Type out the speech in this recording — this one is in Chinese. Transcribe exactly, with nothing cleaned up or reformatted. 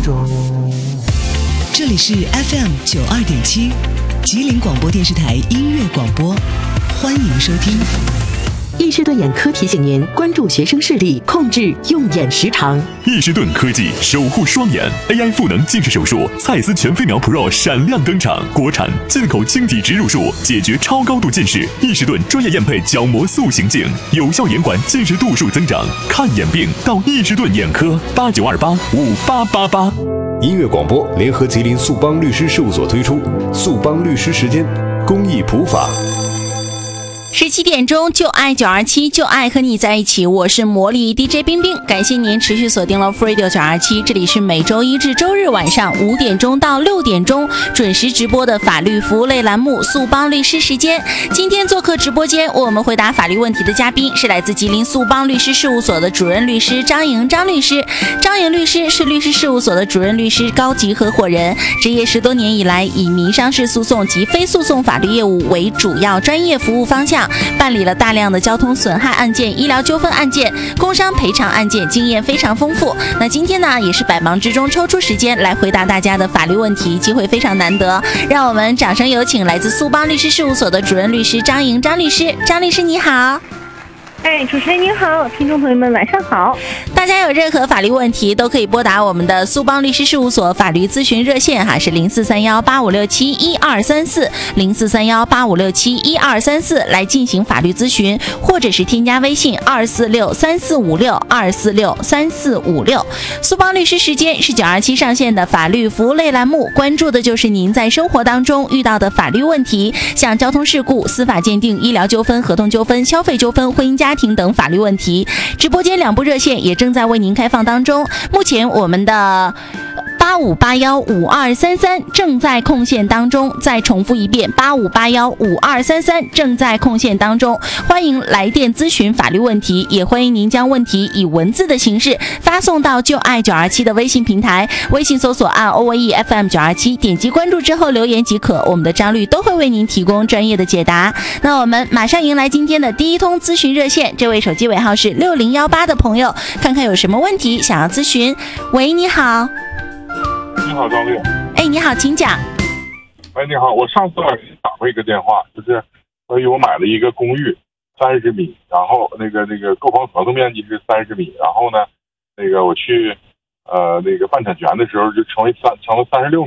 中。 这里是 F M 九二点七，吉林广播电视台音乐广播，欢迎收听。 易士顿眼科提醒您关注学生视力，控制用眼时长。 易士顿科技守护双眼 A I 赋能近视手术，蔡司全飞秒 Pro 闪亮登场，国产进口晶体植入术，解决超高度近视。易士顿专业验配角膜塑形镜，有效延缓近视度数增长。看眼病到易士顿眼科，八九二八五八八八。 音乐广播联合吉林速邦律师事务所推出速邦律师时间公益普法。 十七点钟，就爱九二七，就爱和你在一起。我是魔力 D J 冰冰，感谢您持续锁定了 Radio 九二七，这里是每周一至周日晚上五点钟到六点钟准时直播的法律服务类栏目速邦律师时间。今天做客直播间为我们回答法律问题的嘉宾是来自吉林速邦律师事务所的主任律师张莹张律师。张莹律师是律师事务所的主任律师高级合伙人，职业十多年以来，以民商事诉讼及非诉讼法律业务为主要专业服务方向，办理了大量的交通损害案件、医疗纠纷案件、工伤赔偿案件，经验非常丰富。那今天呢，也是百忙之中抽出时间来回答大家的法律问题，机会非常难得。让我们掌声有请来自速邦律师事务所的主任律师张莹张律师。张律师你好。 哎，主持人您好，听众朋友们晚上好。 大家有任何法律问题都可以拨打我们的速邦律师事务所法律咨询热线哈，是零四三幺八五六七一二三四零四三幺八五六七一二三四来进行法律咨询，或者是添加微信二四六三四五六二四六三四五六。速邦律师时间是九二七上线的法律服务类栏目，关注的就是您在生活当中遇到的法律问题，像交通事故、司法鉴定、医疗纠纷、合同纠纷、消费纠纷、婚姻家庭等法律问题。直播间两部热线也正在为您开放当中，目前我们的八五八幺五二三三正在空线当中，再重复一遍，八五八幺五二三三正在空线当中，欢迎来电咨询法律问题，也欢迎您将问题以文字的形式发送到就爱九二七的微信平台，微信搜索按 O V E F M 九二七，点击关注之后留言即可，我们的张律都会为您提供专业的解答。那我们马上迎来今天的第一通咨询热线，这位手机尾号是六零一八的朋友，看看有什么问题想要咨询。喂，你好。 你好，张律。 哎，你好，请讲。 哎，你好，我上次打过一个电话，就是关于我买了一个公寓，三十米，然后那个那个购房合同面积是三十米，然后呢，那个我去呃那个办产权的时候就成为三成了三十六米。